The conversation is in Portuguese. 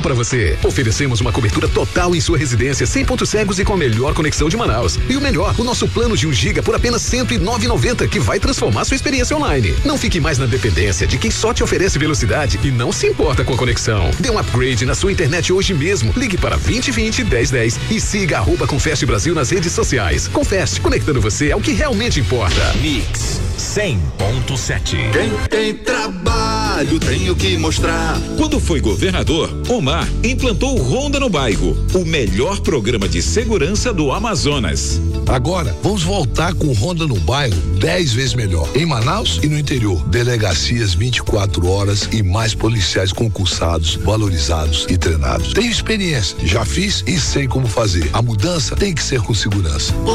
para você. Oferecemos uma cobertura total em sua residência, 100 pontos cegos e com a melhor conexão de Manaus. E o melhor, o nosso plano de 1 GB por apenas R$ 109,90, que vai transformar sua experiência online. Não fique mais na dependência de quem só te oferece velocidade e não se importa com a conexão. Dê um upgrade na sua internet hoje mesmo. Ligue para 2020-1010 e siga @Confest Brasil nas redes sociais. Confest, conectando você ao que realmente importa. Mix 100.7. Quem tem trabalho tem o que mostrar. Quando foi governador, Omar implantou o Ronda no Bairro, o melhor programa de segurança do Amazonas. Agora, vamos voltar com o Ronda no Bairro 10 vezes melhor. Em Manaus e no interior. Delegacias 24 horas e mais policiais concursados, valorizados e treinados. Tenho experiência, já fiz e sei como fazer. A mudança tem que ser com segurança.